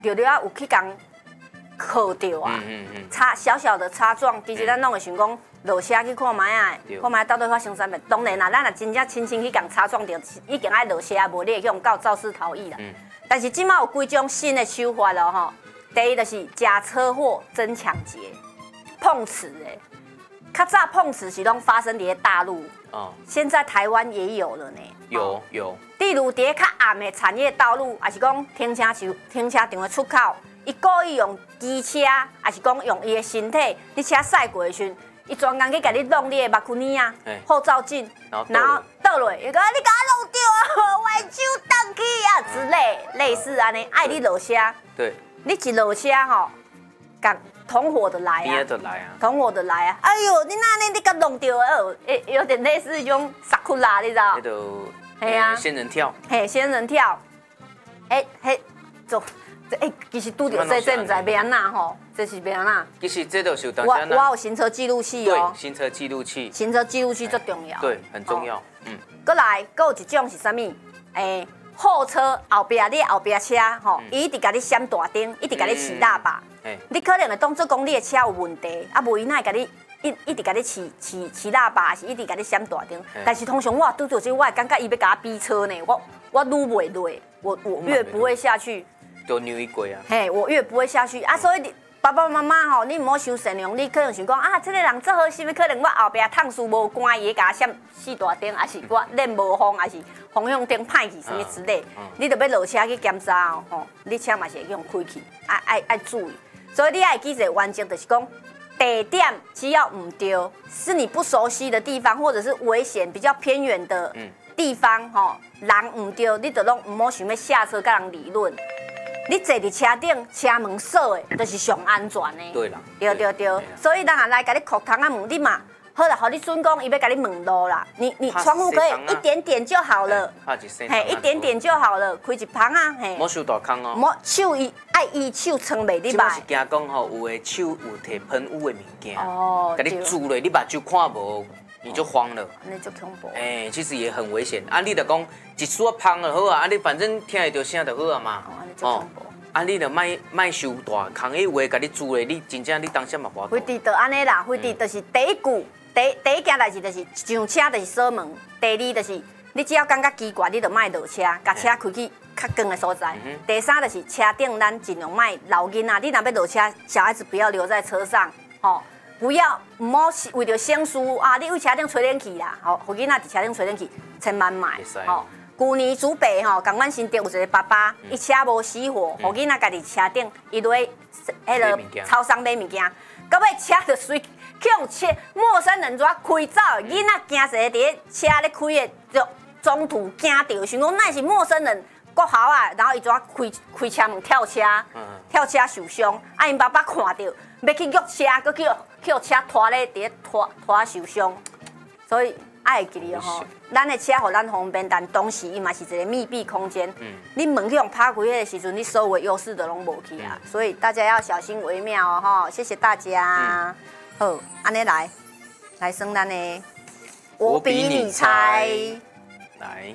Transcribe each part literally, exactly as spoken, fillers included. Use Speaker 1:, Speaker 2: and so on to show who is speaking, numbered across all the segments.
Speaker 1: 尿尿有去讲靠着啊，
Speaker 2: 嗯嗯嗯，
Speaker 1: 擦小小的擦撞，其实咱拢会想讲落车去看卖啊，看卖到底发生啥物。当然啦，咱若真正轻轻去讲擦撞着，已经爱落车，无你会去用到肇事逃逸啦。嗯、但是即马有几种新的手法咯吼，第一就是假车祸真抢劫，碰瓷诶。较早碰瓷是拢发生伫大陆，哦，现在台湾也有了呢。
Speaker 2: 有有。
Speaker 1: 例如伫较暗的产业道路，还是讲停车场、停车场的出口，伊故意用机车，还是讲用伊的身体，你车驶过的时阵，伊专工去甲你弄你的目睭耳啊、后照镜，然后倒落，伊讲你甲我弄掉啊，我手断去啊之类，类似安尼，爱你落车，
Speaker 2: 对，
Speaker 1: 你一落车吼，甲同伙的来啊，
Speaker 2: 的来啊，
Speaker 1: 同伙的来啊！哎呦，你那那你甲弄掉哦，诶，有点类似一种萨库拉，你知道？
Speaker 2: 那个，
Speaker 1: 系啊，
Speaker 2: 仙人跳，
Speaker 1: 嘿，仙人跳，诶嘿，做，诶，其实拄着这这唔知要安那吼，这是要安那？
Speaker 2: 其实这都是当
Speaker 1: 我我有行车记录器哦，
Speaker 2: 对，行车记录器，
Speaker 1: 行车记录器最重要，
Speaker 2: 对，很重要，嗯。
Speaker 1: 过来，搁有一种是啥物？诶，后车后壁你后壁车吼，伊一直甲你闪大灯，一直甲你起喇叭。你可能会当作讲你的车有问题，啊无伊哪会甲你一一直甲你起起起喇叭，是一直甲你闪大灯。但是通常我拄着这，我会感觉伊要甲我逼车呢，我我愈袂落，我我越不会下去。
Speaker 2: 都扭一轨啊！
Speaker 1: 嘿，我越不会下去啊，所以你爸爸妈妈吼，你唔好伤善良，你可能想讲啊，这个人做好心，可能我后壁烫树无关，伊会甲我闪四大灯，还是我练无风，还是方向灯歹去什么之类，你着要落车去检查哦，吼，你车嘛是会用开去，爱爱爱注意。所以你爱记一个原则，就是讲地点只要唔对，是你不熟悉的地方，或者是危险、比较偏远的地方，吼，人唔对，你就拢唔好想要下车甲人理论。你坐伫车顶，车门锁的，就是上安全的。
Speaker 2: 对啦，
Speaker 1: 对对对，所以人也来甲你磕头啊问你嘛，好啦，好你准讲，伊要甲你问路啦，你你窗户可以一点点就好了，嘿，一点点就好了，开一旁啊，嘿，
Speaker 2: 莫收大坑哦，
Speaker 1: 莫手伊爱伊手撑袂你
Speaker 2: 歹。是惊讲吼，有的手有摕喷雾的物件，哦，甲你住咧，你目睭看无。你就慌了，
Speaker 1: 那就恐怖。
Speaker 2: 哎，其实也很危险。啊，你就讲一撮芳就好啊，啊，你反正听得到声就好啊嘛。
Speaker 1: 哦，那就恐怖。
Speaker 2: 啊，你就莫莫受大空，迄话甲你做咧，你真正你当时嘛无。
Speaker 1: 飞地就安尼啦，飞地就是第一句，第第一件代志就是上车就是锁门，第二就是你只要感觉奇怪，你就莫落车，甲车开去较远的所在。第三就是车顶咱尽量莫留囡仔，你若要落车，小孩子不要留在车上，吼。不要唔好为着省事啊！你为车顶吹冷气啦，吼，互囡仔伫车顶吹冷气，千万卖。吼，旧年祖爸吼，共阮新竹有一个爸爸，伊车无熄火，互囡仔家己车顶，伊落迄个超商买物件，到尾车就随去用车陌生人怎开走，囡仔惊死伫车咧开的，就中途惊到，想讲那是陌生人。国豪啊，然后伊怎开开车门跳车，跳车受伤，啊，因爸爸看到要去约车，搁去去车拖咧，伫拖拖受伤，所以爱记哩吼，咱的车互咱方便，但同时伊嘛是一个密闭空间，嗯、你门去用拍开的时阵，你所有优势都拢无去啊，嗯、所以大家要小心为妙哦吼，谢谢大家。嗯、好，安尼来，来生咱的，我比你猜，
Speaker 2: 来。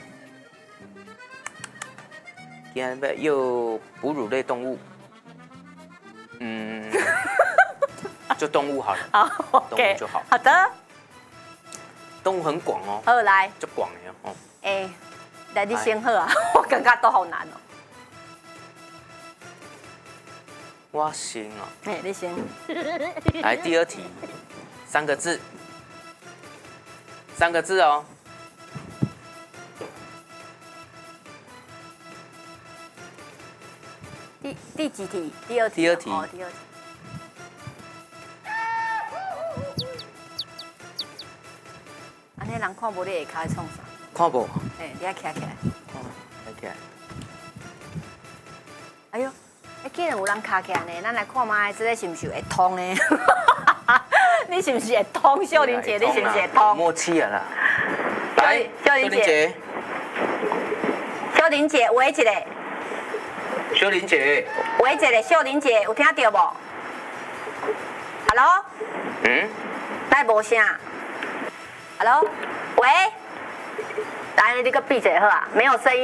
Speaker 2: 又哺乳类动物，嗯，就动物好了。
Speaker 1: 好
Speaker 2: ，OK， 动物就好。
Speaker 1: 好的。
Speaker 2: 动物很广哦。
Speaker 1: 好，来。
Speaker 2: 就广的哦。
Speaker 1: 哎，来你先好啊，我感觉都好难哦。
Speaker 2: 我先哦。
Speaker 1: 哎，你先。
Speaker 2: 来第二题，三个字，三个字哦。
Speaker 1: 第第几题？第二题。
Speaker 2: 第二题。
Speaker 1: 哦，第二题。安尼人看无你下骹在创啥？
Speaker 2: 看无。
Speaker 1: 哎，你爱徛起来。
Speaker 2: 哦，徛起来。
Speaker 1: 哎呦，哎，既然有人徛起来呢，咱来看卖，这个是不是会通呢？你是不是会通？秀玲姐，你是不是会通？
Speaker 2: 默契啊啦。
Speaker 1: 来，秀玲姐。秀玲姐，喂一个。
Speaker 2: 秀玲姐，
Speaker 1: 喂，一个秀玲姐，有听到无 ？Hello，
Speaker 2: 嗯，
Speaker 1: 哪无声 ？Hello， 喂，来，你个闭嘴好啊，没有声音。